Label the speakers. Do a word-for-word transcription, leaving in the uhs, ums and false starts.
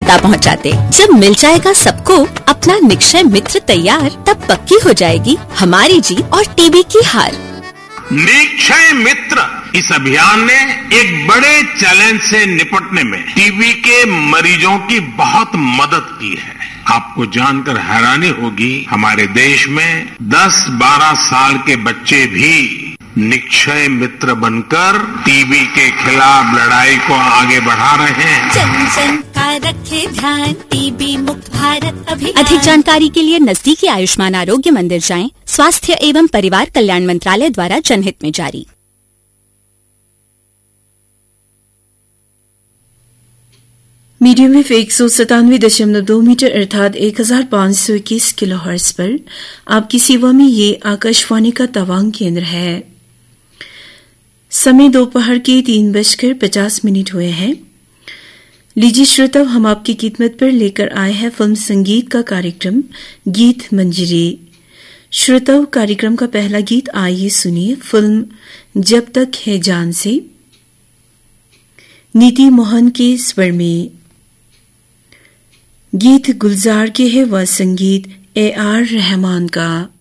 Speaker 1: सत्ता पहुंचाते। जब मिल जाएगा सबको अपना निक्षय मित्र तैयार, तब पक्की हो जाएगी हमारी जीत और टीबी की हार।
Speaker 2: निक्षय मित्र इस अभियान ने एक बड़े चैलेंज से निपटने में टीबी के मरीजों की बहुत मदद की है। आपको जानकर हैरानी होगी, हमारे देश में दस बारह साल के बच्चे भी निक्षय मित्र बनकर टीबी के खिलाफ लड़ाई को आगे बढ़ा रहे हैं।
Speaker 3: जन जन का रखे ध्यान, टीबी मुक्त भारत अभियान।
Speaker 1: अधिक जानकारी के लिए नजदीकी आयुष्मान आरोग्य मंदिर जाएं। स्वास्थ्य एवं परिवार कल्याण मंत्रालय द्वारा जनहित में जारी।
Speaker 4: मीडियम वेव एक सौ सतानवे दशमलव दो मीटर अर्थात एक हजार पांच सौ इक्कीस किलो हर्ट्ज पर आपकी सेवा में ये आकाशवाणी का तवांग केंद्र है। समय दोपहर के तीन बजकर पचास मिनट हुए हैं। लीजिए श्रोता, हम आपकी कीमत पर लेकर आए हैं फिल्म संगीत का कार्यक्रम गीत मंजरी। श्रोता, कार्यक्रम का पहला गीत आइए सुनिए फिल्म जब तक है जान से नीति मोहन के स्वर में। गीत गुलजार के है व संगीत ए आर रहमान का।